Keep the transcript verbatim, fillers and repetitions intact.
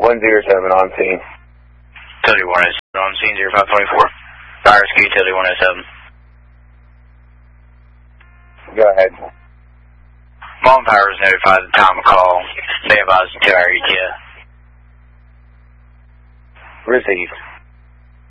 one zero seven on scene. Utility one oh seven on scene, zero five twenty-four. Fire rescue, Utility one oh seven. Go ahead. Mullen Power is notified at the time of call. They advised the two hour E T A. Received.